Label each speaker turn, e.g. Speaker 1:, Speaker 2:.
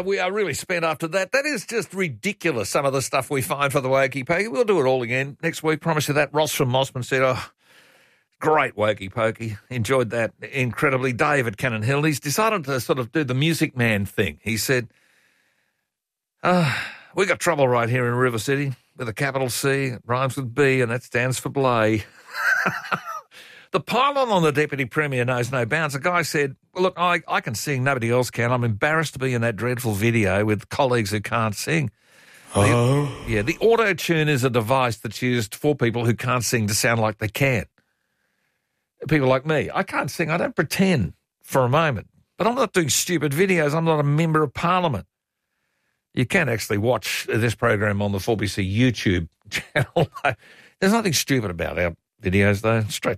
Speaker 1: we are really spent after that. That is just ridiculous, some of the stuff we find for the Wokey Pokey. We'll do it all again next week, promise you that. Ross from Mossman said, great Wokey Pokey. Enjoyed that incredibly. Dave at Cannon Hill, he's decided to sort of do the Music Man thing. He said, we got trouble right here in River City with a capital C. It rhymes with B, and that stands for Blay. The pylon on the Deputy Premier knows no bounds. The guy said, well, look, I can sing, nobody else can. I'm embarrassed to be in that dreadful video with colleagues who can't sing. The auto-tune is a device that's used for people who can't sing to sound like they can. People like me. I can't sing. I don't pretend for a moment. But I'm not doing stupid videos. I'm not a member of Parliament. You can actually watch this program on the 4BC YouTube channel. There's nothing stupid about our videos, though. Straight